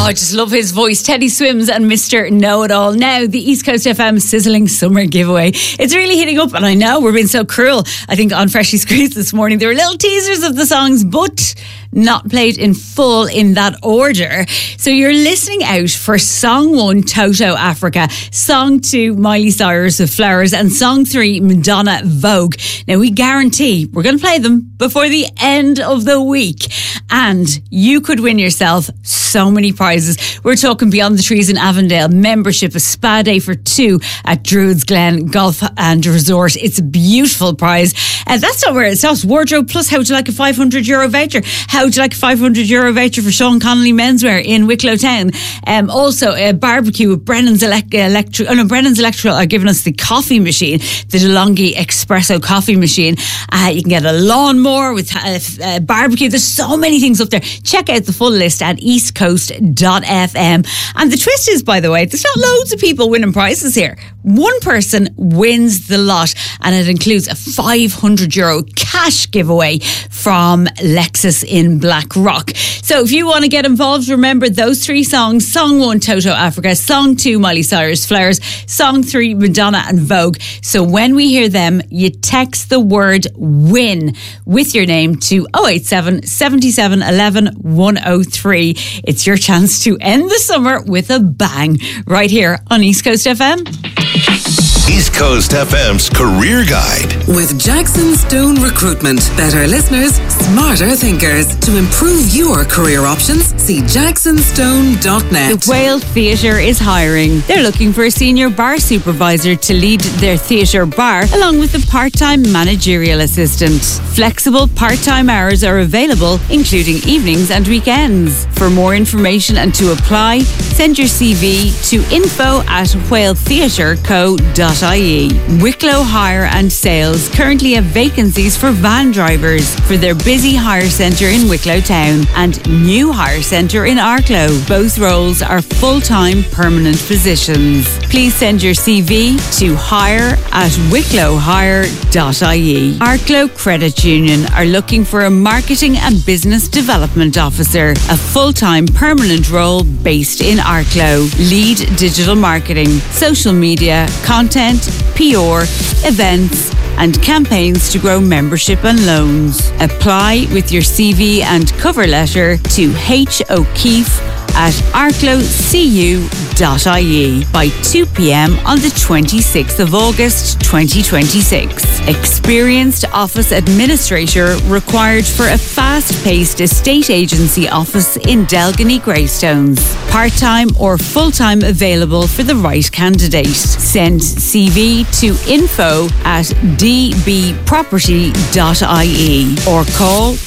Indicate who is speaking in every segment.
Speaker 1: I just love his voice. Teddy Swims and Mr. Know-It-All. Now, the East Coast FM Sizzling Summer Giveaway. It's really hitting up, and I know we're being so cruel. I think on Freshie Screws this morning, there were little teasers of the songs, but not played in full in that order. So you're listening out for Song 1, Toto Africa, Song 2, Miley Cyrus of Flowers, and Song 3, Madonna, Vogue. Now, we guarantee we're going to play them before the end of the week, and you could win yourself so many prizes. We're talking Beyond the Trees in Avondale, membership, a spa day for 2 at Druids Glen Golf and Resort. It's a beautiful prize. And that's not where it stops. Wardrobe Plus, how would you like a €500 voucher? How would you like a €500 voucher for Sean Connolly Menswear in Wicklow Town? Also, a barbecue with Brennan's Electrical are giving us the coffee machine, the DeLonghi Espresso coffee machine. You can get a lawnmower with a barbecue. There's so many things up there. Check out the full list at eastcoast.fm. And the twist is, by the way, there's not loads of people winning prizes here. One person wins the lot, and it includes a €500 cash giveaway from Lexus in Blackrock. So if you want to get involved, remember those 3 songs: Song 1, Toto Africa; Song 2, Miley Cyrus, Flowers; Song 3, Madonna and Vogue. So when we hear them, you text the word WIN with your name to 087 77 11 103. It's your chance to end the summer with a bang right here on East Coast FM.
Speaker 2: East Coast FM's Career Guide.
Speaker 3: With Jackson Stone Recruitment. Better listeners, smarter thinkers. To improve your career options, see jacksonstone.net.
Speaker 1: The Whale Theatre is hiring. They're looking for a senior bar supervisor to lead their theatre bar, along with a part-time managerial assistant. Flexible part-time hours are available, including evenings and weekends. For more information and to apply, send your CV to info@whaletheatreco.ie. Wicklow Hire and Sales currently have vacancies for van drivers for their busy hire centre in Wicklow Town and new hire centre in Arklow. Both roles are full-time permanent positions. Please send your CV to hire@wicklowhire.ie. Arklow Credit Union are looking for a marketing and business development officer, a full-time permanent role based in Arklow. Lead digital marketing, social media, content, PR, events and campaigns to grow membership and loans. Apply with your CV and cover letter to hokeefe@arklowcu.ie by 2 p.m. on the 26th of August 2026. Experienced office administrator required for a fast-paced estate agency office in Delgany Greystones. Part-time or full-time available for the right candidate. Send CV to info@dbproperty.ie or call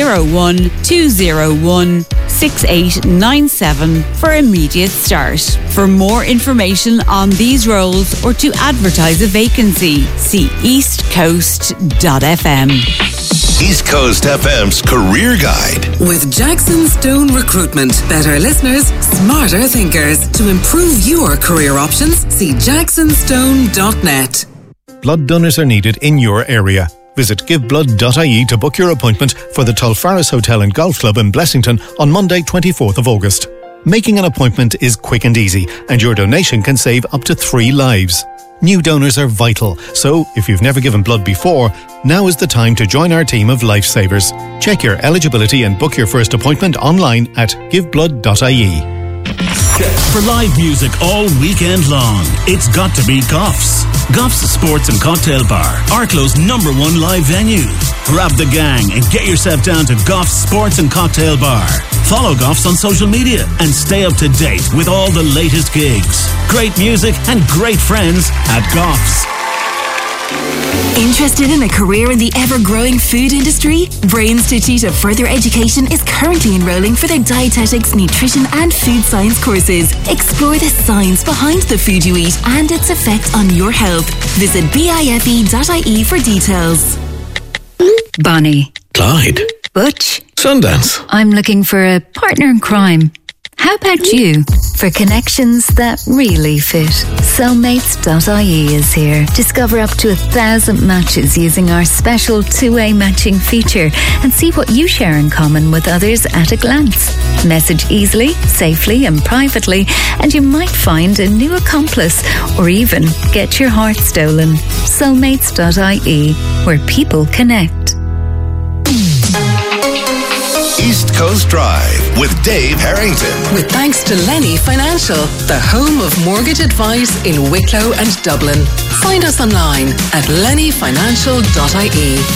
Speaker 1: 01201 6897 for immediate start. For more information on these roles or to advertise a vacancy, see eastcoast.fm.
Speaker 2: East Coast FM's Career Guide.
Speaker 3: With Jackson Stone Recruitment. Better listeners, smarter thinkers. To improve your career options, see jacksonstone.net.
Speaker 4: Blood donors are needed in your area. Visit giveblood.ie to book your appointment for the Tulfaris Hotel and Golf Club in Blessington on Monday, 24th of August. Making an appointment is quick and easy, and your donation can save up to 3 lives. New donors are vital, so if you've never given blood before, now is the time to join our team of lifesavers. Check your eligibility and book your first appointment online at giveblood.ie.
Speaker 5: For live music all weekend long, it's got to be Goffs. Goffs Sports and Cocktail Bar, Arklow's #1 live venue. Grab the gang and get yourself down to Goffs Sports and Cocktail Bar. Follow Goffs on social media and stay up to date with all the latest gigs. Great music and great friends at Goffs.
Speaker 6: Interested in a career in the ever-growing food industry? Brains to Tita Further Education is currently enrolling for their dietetics, nutrition and food science courses. Explore the science behind the food you eat and its effect on your health. Visit bife.ie for details.
Speaker 7: Bonnie.
Speaker 2: Clyde.
Speaker 7: Butch.
Speaker 2: Sundance.
Speaker 7: I'm looking for a partner in crime. How about you? For connections that really fit, Soulmates.ie is here. Discover up to 1,000 matches using our special two-way matching feature and see what you share in common with others at a glance. Message easily, safely and privately, and you might find a new accomplice or even get your heart stolen. Soulmates.ie, where people connect.
Speaker 2: East Coast Drive with Dave Harrington.
Speaker 3: With thanks to Lenny Financial, the home of mortgage advice in Wicklow and Dublin. Find us online at lennyfinancial.ie.